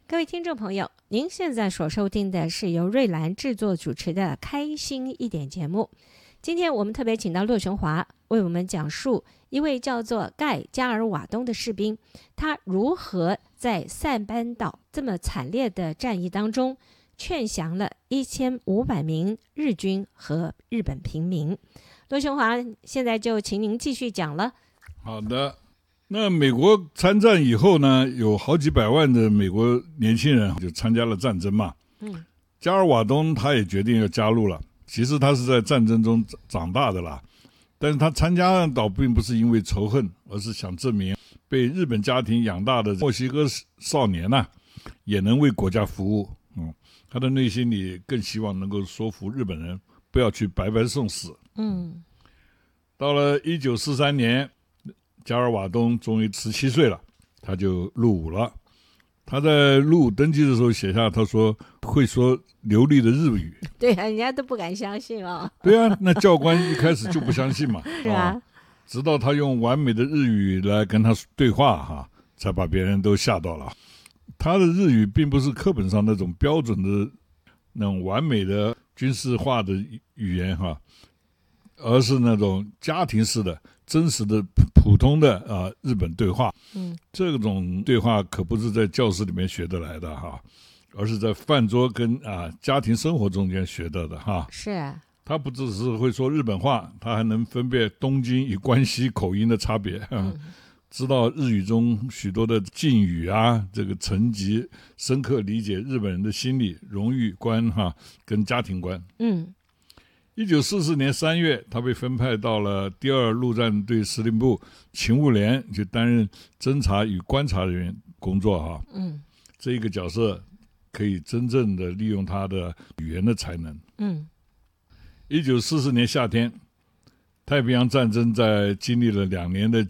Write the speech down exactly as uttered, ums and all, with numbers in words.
各位听众朋友，您现在所收听的是由瑞兰制作主持的开心一点节目。今天我们特别请到骆雄华为我们讲述一位叫做盖加尔瓦东的士兵，他如何在塞班岛这么惨烈的战役当中劝降了一千五百名日军和日本平民。骆雄华，现在就请您继续讲了。 好的，那美国参战以后呢，有好几百万的美国年轻人就参加了战争嘛。嗯，加尔瓦东他也决定要加入了。其实他是在战争中长大的啦，但是他参加倒并不是因为仇恨，而是想证明被日本家庭养大的墨西哥少年呐、啊，也能为国家服务。嗯，他的内心里更希望能够说服日本人不要去白白送死。嗯，到了一九四三年，加尔瓦东终于十七岁了，他就入伍了。他在入伍登记的时候写下，他说会说流利的日语。 对啊，人家都不敢相信哦。 对啊，那教官一开始就不相信嘛。 是啊、哦， 直到他用完美的日语来跟他对话哈，才把别人都吓到了。他的日语并不是课本上那种标准的那种完美的军事化的语言哈，而是那种家庭式的真实的普通的啊、呃、日本对话。嗯，这种对话可不是在教室里面学得来的哈，而是在饭桌跟啊、呃、家庭生活中间学到的哈。 是啊， 他不只是会说日本话，他还能分辨东京与关西口音的差别。嗯，知道日语中许多的敬语啊，这个层级深刻理解日本人的心理、荣誉观哈跟家庭观。嗯。一九四四年三月，他被分派到了第二陆战队司令部勤务连，去担任侦察与观察人员工作哈。嗯，这一个角色可以真正的利用他的语言的才能。嗯，一九四四年夏天，太平洋战争在经历了两年的